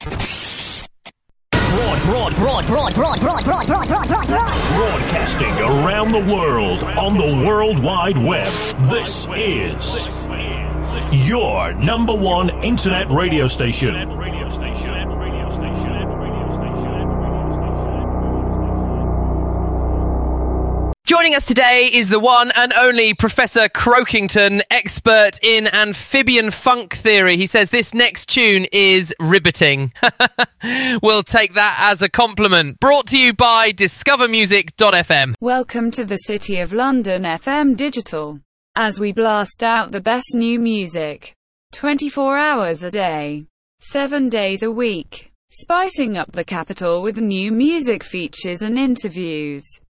Broadcasting around the world on the World Wide Web. This is your number one internet radio station. Joining us today is the one and only Professor Croakington, expert in amphibian funk theory. He says this next tune is riveting. We'll take that as a compliment. Brought to you by discovermusic.fm. Welcome to the City of London FM Digital, as we blast out the best new music. 24 hours a day, 7 days a week. Spicing up the capital with new music features and interviews.